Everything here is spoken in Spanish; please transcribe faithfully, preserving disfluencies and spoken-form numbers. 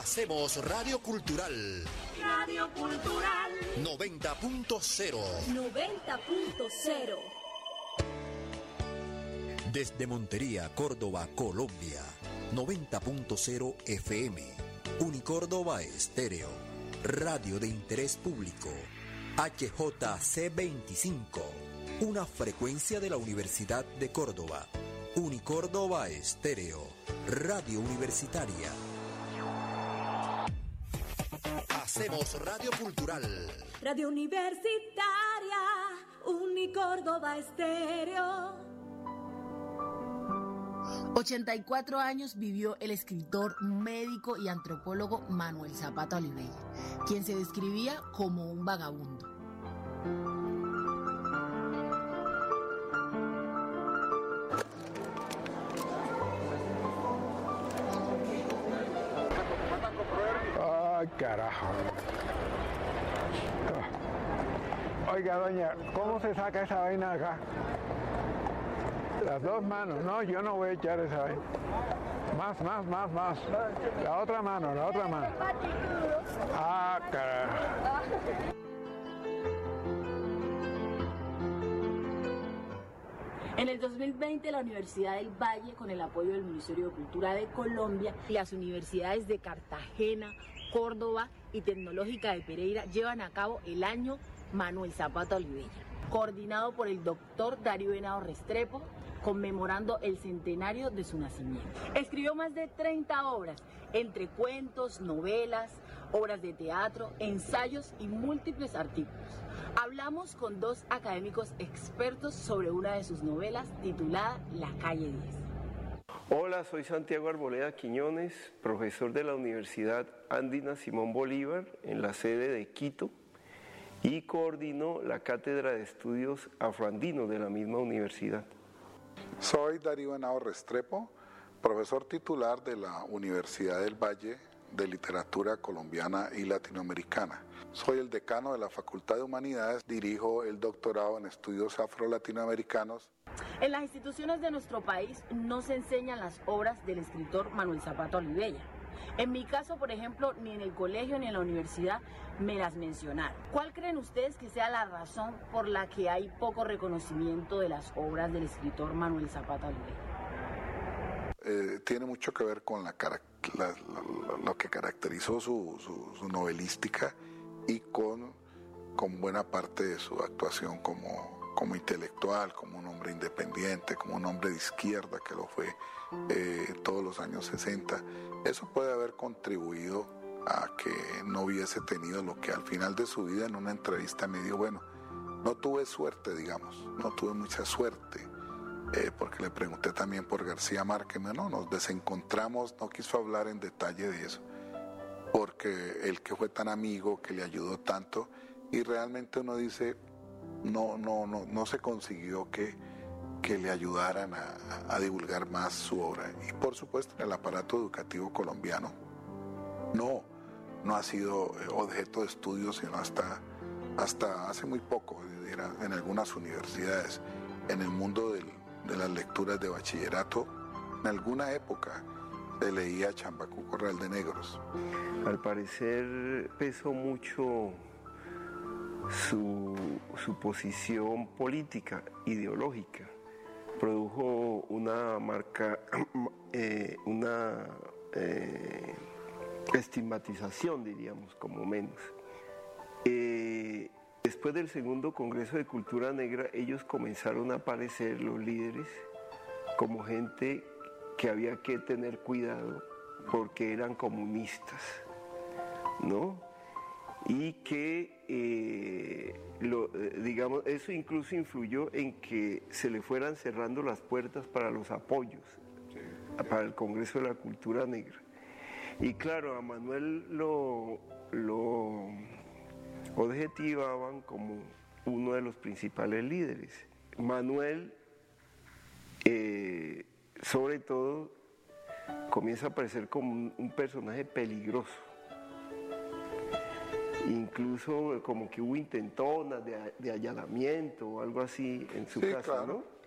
Hacemos Radio Cultural. Radio Cultural. noventa punto cero. noventa punto cero. Desde Montería, Córdoba, Colombia. noventa punto cero F M. Unicórdoba Estéreo. Radio de interés público. H J C veinticinco. Una frecuencia de la Universidad de Córdoba. Unicórdoba Estéreo. Radio Universitaria. Hacemos Radio Cultural. Radio Universitaria. Unicórdoba Estéreo. ochenta y cuatro años vivió el escritor, médico y antropólogo Manuel Zapata Olivella, quien se describía como un vagabundo. Ay, carajo. Oiga, doña, ¿cómo se saca esa vaina acá? Las dos manos. No, yo no voy a echar esa vaina. Más, más, más, más. La otra mano, la otra mano. Ah, carajo. En el dos mil veinte, la Universidad del Valle, con el apoyo del Ministerio de Cultura de Colombia, y las universidades de Cartagena, Córdoba y Tecnológica de Pereira llevan a cabo el Año Manuel Zapata Olivella, coordinado por el doctor Darío Henao Restrepo, conmemorando el centenario de su nacimiento. Escribió más de treinta obras, entre cuentos, novelas, obras de teatro, ensayos y múltiples artículos. Hablamos con dos académicos expertos sobre una de sus novelas titulada La Calle diez. Hola, soy Santiago Arboleda Quiñones, profesor de la Universidad Andina Simón Bolívar en la sede de Quito y coordino la Cátedra de Estudios Afroandinos de la misma universidad. Soy Darío Henao Restrepo, profesor titular de la Universidad del Valle de Literatura Colombiana y Latinoamericana. Soy el decano de la Facultad de Humanidades, dirijo el doctorado en estudios afro-latinoamericanos. En las instituciones de nuestro país no se enseñan las obras del escritor Manuel Zapata Olivella. En mi caso, por ejemplo, ni en el colegio ni en la universidad me las mencionaron. ¿Cuál creen ustedes que sea la razón por la que hay poco reconocimiento de las obras del escritor Manuel Zapata Olivella? Eh, tiene mucho que ver con la, la, la, lo que caracterizó su, su, su novelística y con, con buena parte de su actuación como, como intelectual, como un hombre independiente, como un hombre de izquierda que lo fue eh, todos los años sesenta. Eso puede haber contribuido a que no hubiese tenido lo que al final de su vida en una entrevista me dijo, bueno, no tuve suerte, digamos, no tuve mucha suerte, eh, porque le pregunté también por García Márquez, no, nos desencontramos, no quiso hablar en detalle de eso, porque él que fue tan amigo, que le ayudó tanto, y realmente uno dice, no, no, no, no se consiguió que, que le ayudaran a, a divulgar más su obra. Y por supuesto en el aparato educativo colombiano no, no ha sido objeto de estudio sino hasta, hasta hace muy poco, en algunas universidades, en el mundo del, de las lecturas de bachillerato, en alguna época se leía Chambacú Corral de Negros. Al parecer pesó mucho su, su posición política, ideológica. Produjo una marca, eh, una eh, estigmatización, diríamos, como menos. Eh, después del segundo Congreso de Cultura Negra, ellos comenzaron a aparecer, los líderes, como gente que había que tener cuidado porque eran comunistas, ¿no? Y que, eh, lo, digamos, eso incluso influyó en que se le fueran cerrando las puertas para los apoyos, para el Congreso de la Cultura Negra. Y claro, a Manuel lo, lo objetivaban como uno de los principales líderes. Manuel, eh, sobre todo, comienza a aparecer como un, un personaje peligroso. Incluso como que hubo intentonas de, de allanamiento o algo así en su sí, casa, claro. ¿no?